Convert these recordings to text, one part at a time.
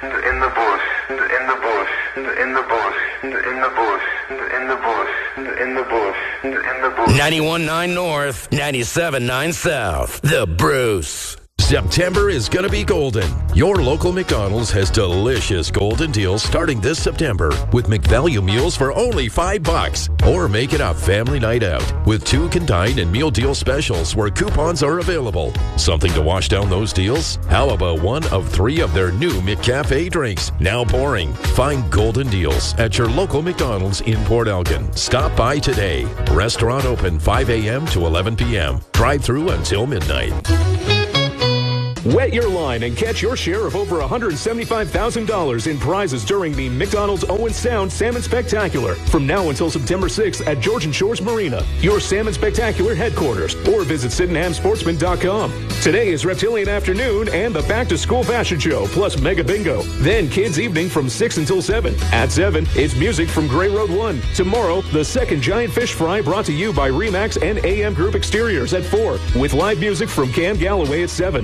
in the bush, in the bush, in the bush, in the bush, in the bush, in the bush, in the bush. 91.9 North, 97.9 South. The Bruce. September is going to be golden. Your local McDonald's has delicious golden deals starting this September with McValue meals for only $5. Or make it a family night out with 2 can dine and meal deal specials where coupons are available. Something to wash down those deals? How about one of 3 of their new McCafe drinks now pouring? Find golden deals at your local McDonald's in Port Elgin. Stop by today. Restaurant open 5 a.m. to 11 p.m. Drive-through until midnight. Wet your line and catch your share of over $175,000 in prizes during the McDonald's Owen Sound Salmon Spectacular from now until September 6th at Georgian Shores Marina, your Salmon Spectacular headquarters, or visit SydenhamSportsman.com. Today is Reptilian Afternoon and the Back to School Fashion Show plus Mega Bingo. Then Kids Evening from 6 until 7. At 7, it's music from Gray Road 1. Tomorrow, the second Giant Fish Fry brought to you by Remax and AM Group Exteriors at 4, with live music from Cam Galloway at 7.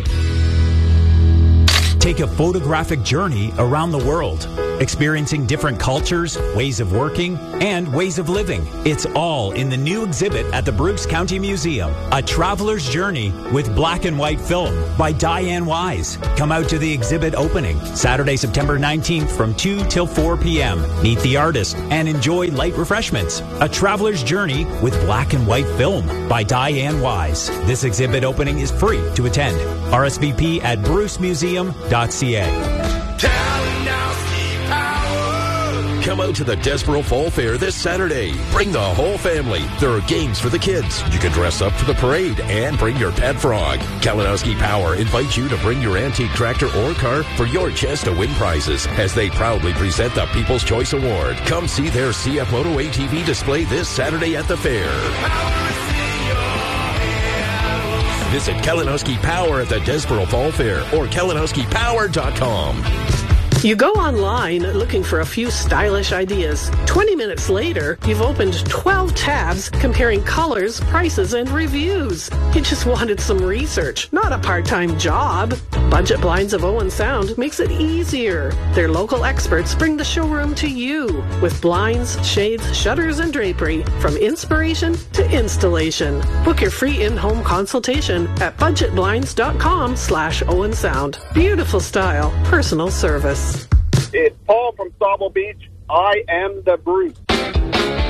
Take a photographic journey around the world, experiencing different cultures, ways of working, and ways of living. It's all in the new exhibit at the Bruce County Museum, A Traveler's Journey with Black and White Film by Diane Wise. Come out to the exhibit opening Saturday, September 19th from 2 till 4 p.m. Meet the artist and enjoy light refreshments. A Traveler's Journey with Black and White Film by Diane Wise. This exhibit opening is free to attend. RSVP at brucemuseum.ca. Come out to the Desboro Fall Fair this Saturday. Bring the whole family. There are games for the kids. You can dress up for the parade and bring your pet frog. Kalinowski Power invites you to bring your antique tractor or car for your chance to win prizes as they proudly present the People's Choice Award. Come see their CF Moto ATV display this Saturday at the fair. Visit Kalinowski Power at the Desboro Fall Fair or kalinowskipower.com. You go online looking for a few stylish ideas. 20 minutes later, you've opened 12 tabs comparing colors, prices, and reviews. You just wanted some research, not a part-time job. Budget Blinds of Owen Sound makes it easier. Their local experts bring the showroom to you with blinds, shades, shutters, and drapery from inspiration to installation. Book your free in-home consultation at budgetblinds.com/Owen Sound. Beautiful style, personal service. It's Paul from Sauble Beach. I am the Bruce.